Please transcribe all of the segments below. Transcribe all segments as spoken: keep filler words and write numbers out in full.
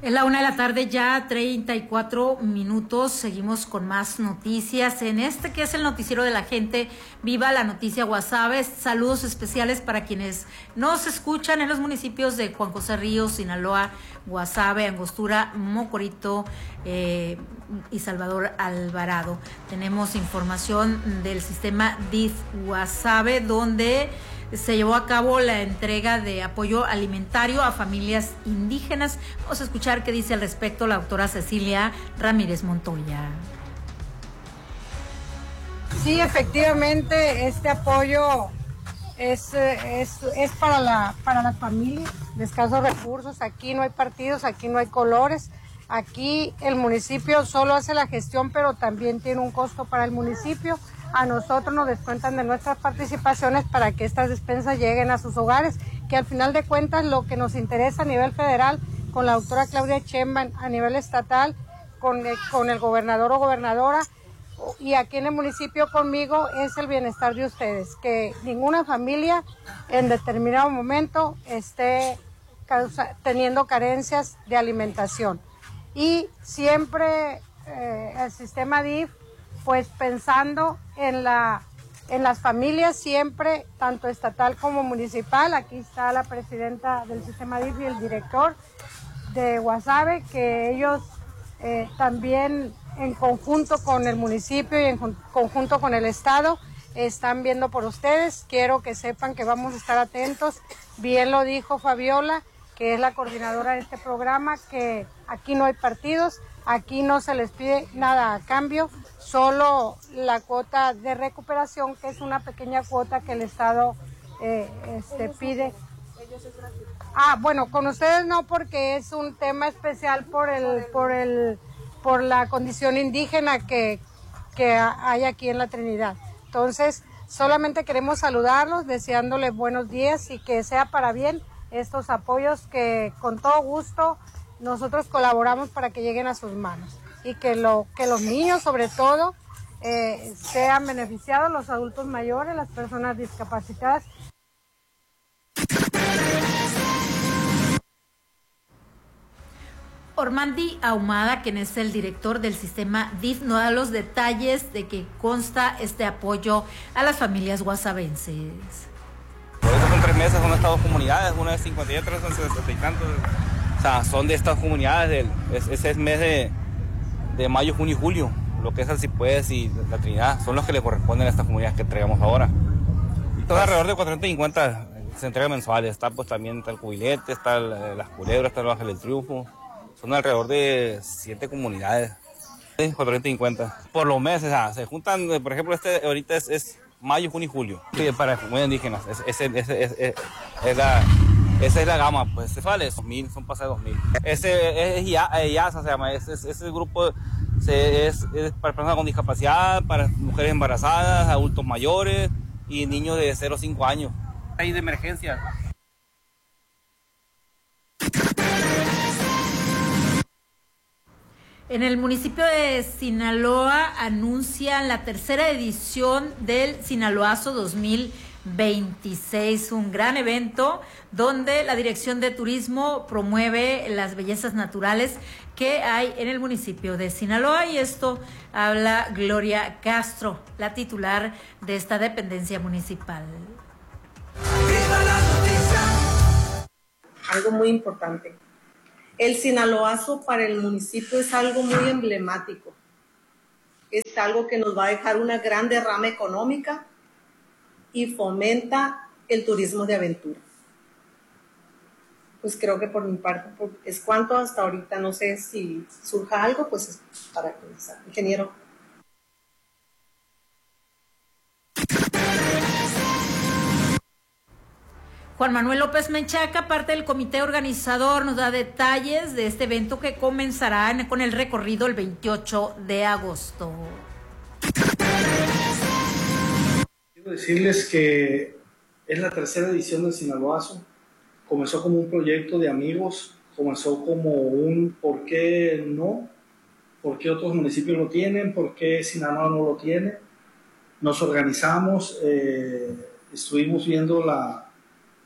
Es la una de la tarde ya, treinta y cuatro minutos, seguimos con más noticias en este que es el noticiero de la gente. Viva la noticia Guasave. Saludos especiales para quienes nos escuchan en los municipios de Juan José Ríos, Sinaloa, Guasave, Angostura, Mocorito eh, y Salvador Alvarado. Tenemos información del sistema D I F Guasave, donde se llevó a cabo la entrega de apoyo alimentario a familias indígenas. Vamos a escuchar qué dice al respecto la doctora Cecilia Ramírez Montoya. Sí, efectivamente, este apoyo es, es, es para, la, para las familias de escasos recursos. Aquí no hay partidos, aquí no hay colores. Aquí el municipio solo hace la gestión, pero también tiene un costo para el municipio. A nosotros nos descuentan de nuestras participaciones para que estas despensas lleguen a sus hogares, que al final de cuentas lo que nos interesa a nivel federal, con la doctora Claudia Sheinbaum, a nivel estatal, con el, con el gobernador o gobernadora, y aquí en el municipio conmigo, es el bienestar de ustedes, que ninguna familia en determinado momento esté causa, teniendo carencias de alimentación. Y siempre eh, el sistema D I F, pues pensando en, la, en las familias siempre, tanto estatal como municipal. Aquí está la presidenta del sistema D I F y el director de Guasave, que ellos eh, también en conjunto con el municipio y en conjunto con el estado están viendo por ustedes. Quiero que sepan que vamos a estar atentos. Bien lo dijo Fabiola, que es la coordinadora de este programa, que aquí no hay partidos, aquí no se les pide nada a cambio, solo la cuota de recuperación, que es una pequeña cuota que el Estado eh, este, pide. Ah, bueno, con ustedes no, porque es un tema especial por el, por el, por la condición indígena que, que hay aquí en la Trinidad. Entonces, solamente queremos saludarlos, deseándoles buenos días y que sea para bien estos apoyos que con todo gusto nosotros colaboramos para que lleguen a sus manos y que, lo, que los niños sobre todo eh, sean beneficiados, los adultos mayores, las personas discapacitadas. Ormandi Ahumada, quien es el director del sistema D I F, nos da los detalles de que consta este apoyo a las familias guasavenses. Estas son tres mesas, son estas dos comunidades, una de cincuenta y otra son sesenta y tantos. O sea, son de estas comunidades, del, es, ese es mes de, de mayo, junio y julio, lo que es el Cipués y la Trinidad, son los que le corresponden a estas comunidades que entregamos ahora. Son alrededor de cuatrocientos cincuenta se entregan mensuales, está pues también está el Cubilete, está el, las Culebras, está el Ángel del Triunfo, son alrededor de siete comunidades, cuatrocientos cincuenta por los meses, o sea, se juntan, por ejemplo, este ahorita es, es mayo, junio y julio, sí, para comunidades indígenas, es, es, es, es, es, es la... Esa es la gama, pues se vale dos mil, son pasados dos mil. Ese es I A S A, se llama, ese, ese grupo se, es, es para personas con discapacidad, para mujeres embarazadas, adultos mayores y niños de cero a cinco años. Hay de emergencia. En el municipio de Sinaloa anuncian la tercera edición del Sinaloazo dos mil veintiséis, un gran evento donde la Dirección de Turismo promueve las bellezas naturales que hay en el municipio de Sinaloa, y esto habla Gloria Castro, la titular de esta dependencia municipal. Algo muy importante. El Sinaloazo para el municipio es algo muy emblemático. Es algo que nos va a dejar una gran derrama económica y fomenta el turismo de aventura. Pues creo que por mi parte es cuanto hasta ahorita. No sé si surja algo, pues es para comenzar. Ingeniero. Juan Manuel López Menchaca, parte del comité organizador, nos da detalles de este evento que comenzará con el recorrido el veintiocho de agosto. Quiero decirles que es la tercera edición del Sinaloazo. Comenzó como un proyecto de amigos, comenzó como un ¿por qué no? ¿Por qué otros municipios lo tienen? ¿Por qué Sinaloa no lo tiene? Nos organizamos, eh, estuvimos viendo la,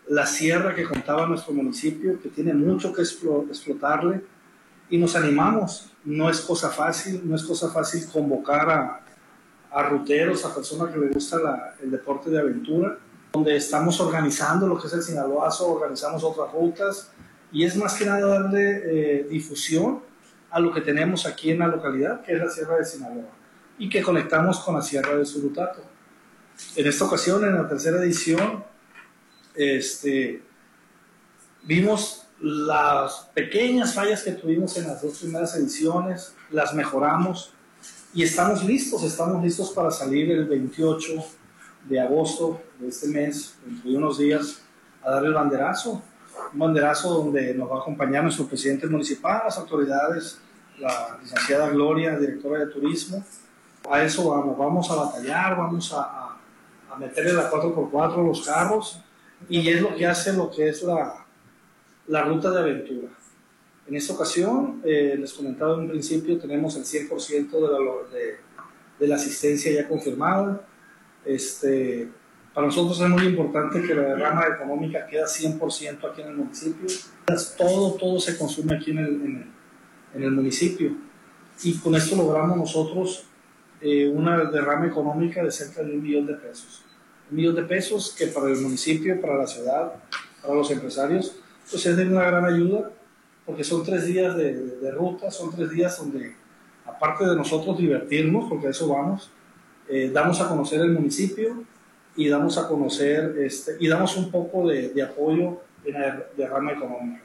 la sierra que contaba nuestro municipio, que tiene mucho que explotarle, y nos animamos. No es cosa fácil, no es cosa fácil convocar a, a ruteros, a personas que les gusta la, el deporte de aventura, donde estamos organizando lo que es el Sinaloazo, organizamos otras rutas, y es más que nada darle eh, difusión a lo que tenemos aquí en la localidad, que es la Sierra de Sinaloa, y que conectamos con la Sierra de Surutato. En esta ocasión, en la tercera edición, este, vimos las pequeñas fallas que tuvimos en las dos primeras ediciones, las mejoramos y estamos listos, estamos listos para salir el veintiocho de agosto de este mes, dentro de unos días, a dar el banderazo, un banderazo donde nos va a acompañar nuestro presidente municipal, las autoridades, la licenciada Gloria, directora de turismo. A eso vamos, vamos a batallar, vamos a, a, a meterle la cuatro por cuatro a los carros, y es lo que hace lo que es la, la ruta de aventura. En esta ocasión, eh, les comentaba en un principio, tenemos el cien por ciento de la, de, de la asistencia ya confirmada. Este, para nosotros es muy importante que la derrama económica quede cien por ciento aquí en el municipio. Todo, todo se consume aquí en el, en el, en el municipio. Y con esto logramos nosotros eh, una derrama económica de cerca de un millón de pesos. Un millón de pesos que para el municipio, para la ciudad, para los empresarios, pues es de una gran ayuda, porque son tres días de, de, de ruta, son tres días donde, aparte de nosotros divertirnos, porque a eso vamos, eh, damos a conocer el municipio y damos a conocer, este, y damos un poco de, de apoyo en la derrama económica.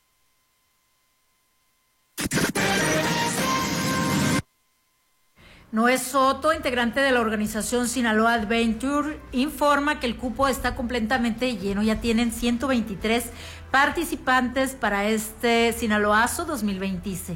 Noé Soto, integrante de la organización Sinaloa Adventure, informa que el cupo está completamente lleno. Ya tienen ciento veintitrés participantes para este Sinaloazo dos mil veintiséis.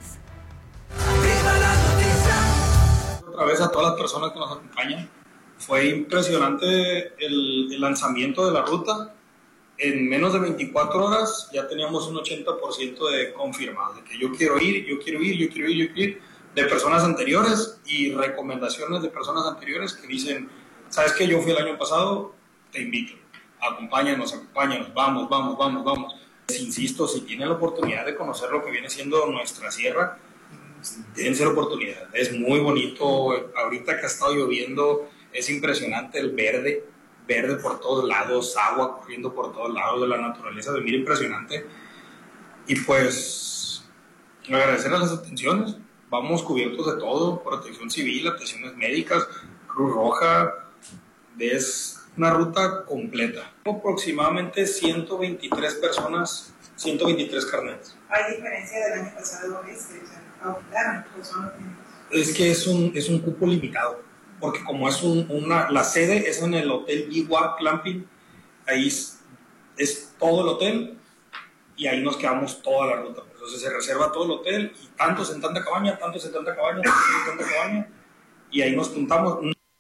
Otra vez a todas las personas que nos acompañan. Fue impresionante el, el lanzamiento de la ruta. En menos de veinticuatro horas ya teníamos un ochenta por ciento de confirmado, de que yo quiero ir, yo quiero ir, yo quiero ir, yo quiero ir. De personas anteriores y recomendaciones de personas anteriores que dicen, ¿sabes qué? Yo fui el año pasado, te invito, acompáñanos, acompáñanos, vamos, vamos, vamos, vamos. Les insisto, si tienen la oportunidad de conocer lo que viene siendo nuestra sierra, dense la oportunidad. Es muy bonito, ahorita que ha estado lloviendo, es impresionante el verde, verde por todos lados, agua corriendo por todos lados de la naturaleza, se mira impresionante. Y pues, agradecer a las atenciones. Vamos cubiertos de todo, protección civil, atenciones médicas, Cruz Roja, es una ruta completa. Aproximadamente ciento veintitrés personas, ciento veintitrés carnets. ¿Hay diferencia del año pasado? ¿Es que aumentaron? Es que es un, es un cupo limitado, porque como es un, una, la sede es en el hotel Iguar Clamping, ahí es, es todo el hotel y ahí nos quedamos toda la ruta. Entonces se reserva todo el hotel y tantos en tanta cabaña, tantos en tanta cabaña, tantos en tanta cabaña y ahí nos juntamos.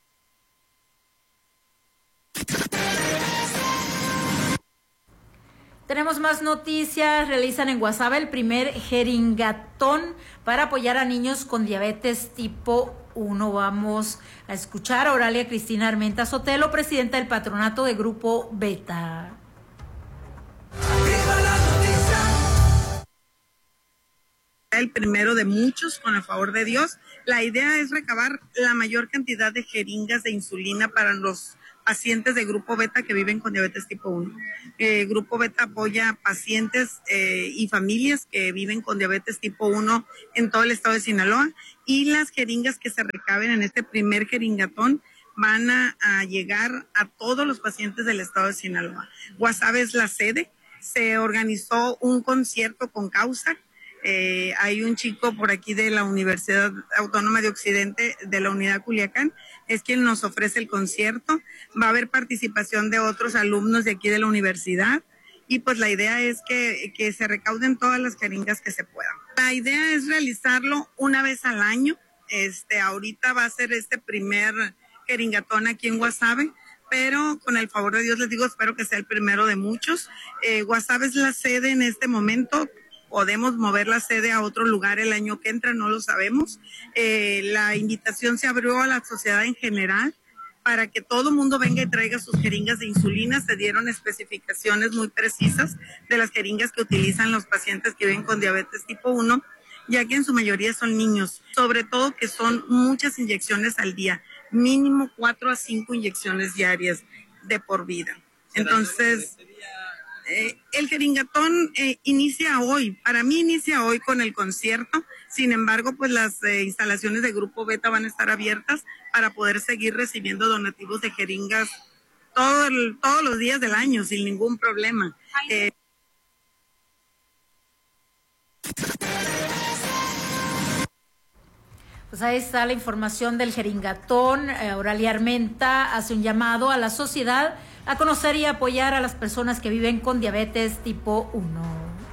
Tenemos más noticias. Realizan en Guasave el primer jeringatón para apoyar a niños con diabetes tipo uno. Vamos a escuchar a Oralia Cristina Armenta Sotelo, presidenta del patronato de Grupo Beta. El primero de muchos, con el favor de Dios. La idea es recabar la mayor cantidad de jeringas de insulina para los pacientes de Grupo Beta que viven con diabetes tipo uno. Eh, Grupo Beta apoya pacientes eh, y familias que viven con diabetes tipo uno en todo el estado de Sinaloa, y las jeringas que se recaben en este primer jeringatón van a, a llegar a todos los pacientes del estado de Sinaloa. Guasave es la sede. Se organizó un concierto con causa. Eh, hay un chico por aquí de la Universidad Autónoma de Occidente, de la Unidad Culiacán, es quien nos ofrece el concierto. Va a haber participación de otros alumnos de aquí de la universidad, y pues la idea es que, que se recauden todas las jeringas que se puedan. La idea es realizarlo una vez al año. Este, ahorita va a ser este primer jeringatón aquí en Guasave, pero con el favor de Dios les digo, espero que sea el primero de muchos. Eh, Guasave es la sede en este momento. Podemos mover la sede a otro lugar el año que entra, no lo sabemos. Eh, la invitación se abrió a la sociedad en general para que todo el mundo venga y traiga sus jeringas de insulina. Se dieron especificaciones muy precisas de las jeringas que utilizan los pacientes que viven con diabetes tipo uno, ya que en su mayoría son niños, sobre todo que son muchas inyecciones al día, mínimo cuatro a cinco inyecciones diarias de por vida. Entonces, eh, el jeringatón eh, inicia hoy, para mí inicia hoy con el concierto. Sin embargo, pues las eh, instalaciones de Grupo Beta van a estar abiertas para poder seguir recibiendo donativos de jeringas todo el, todos los días del año sin ningún problema. Eh, Pues ahí está la información del jeringatón. Eh, Oralia Armenta hace un llamado a la sociedad a conocer y apoyar a las personas que viven con diabetes tipo uno.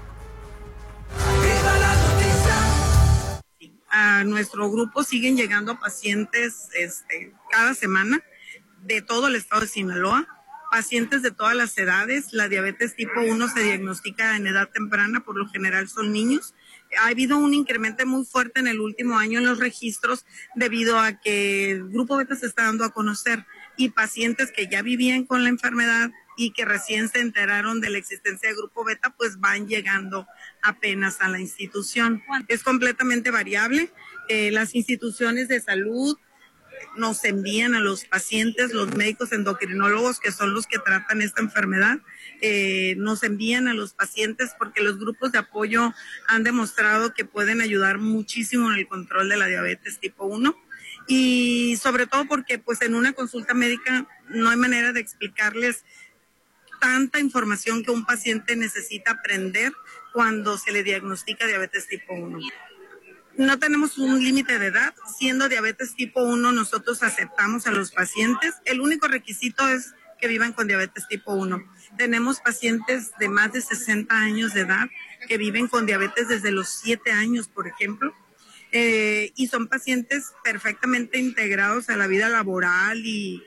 A nuestro grupo siguen llegando pacientes este, cada semana de todo el estado de Sinaloa, pacientes de todas las edades. La diabetes tipo uno se diagnostica en edad temprana, por lo general son niños. Ha habido un incremento muy fuerte en el último año en los registros debido a que el Grupo Beta se está dando a conocer y pacientes que ya vivían con la enfermedad y que recién se enteraron de la existencia de Grupo Beta, pues van llegando apenas a la institución. Es completamente variable. Eh, las instituciones de salud nos envían a los pacientes, los médicos endocrinólogos, que son los que tratan esta enfermedad, eh, nos envían a los pacientes porque los grupos de apoyo han demostrado que pueden ayudar muchísimo en el control de la diabetes tipo uno. Y sobre todo porque pues en una consulta médica no hay manera de explicarles tanta información que un paciente necesita aprender cuando se le diagnostica diabetes tipo uno. No tenemos un límite de edad. Siendo diabetes tipo uno, nosotros aceptamos a los pacientes. El único requisito es que vivan con diabetes tipo uno. Tenemos pacientes de más de sesenta años de edad que viven con diabetes desde los siete años, por ejemplo. Eh, y son pacientes perfectamente integrados a la vida laboral y,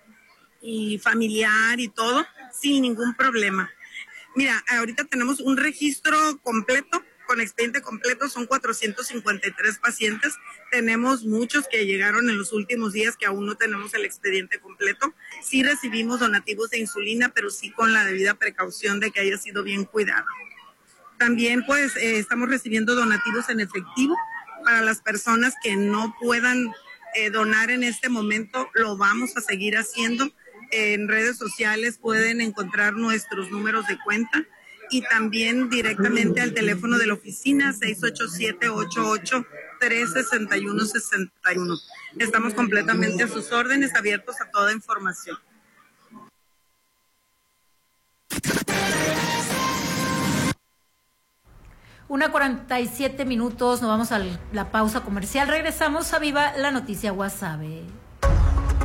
y familiar y todo, sin ningún problema. Mira, ahorita tenemos un registro completo, con expediente completo, son cuatrocientos cincuenta y tres pacientes. Tenemos muchos que llegaron en los últimos días que aún no tenemos el expediente completo. Sí recibimos donativos de insulina, pero sí con la debida precaución de que haya sido bien cuidado. También pues eh, estamos recibiendo donativos en efectivo. Para las personas que no puedan eh, donar en este momento, lo vamos a seguir haciendo. En redes sociales pueden encontrar nuestros números de cuenta y también directamente al teléfono de la oficina seis ocho siete, ocho ocho, tres seis uno, seis uno. Estamos completamente a sus órdenes, abiertos a toda información. Una cuarenta y siete minutos, nos vamos a la pausa comercial. Regresamos a Viva la Noticia Guasave.